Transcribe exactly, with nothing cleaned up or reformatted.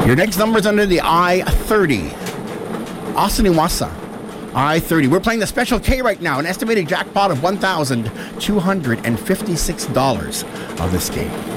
Your next number is under the I thirty. Austin Iwasa. I thirty. We're playing the Special K right now. An estimated jackpot of one thousand two hundred fifty-six dollars of this game.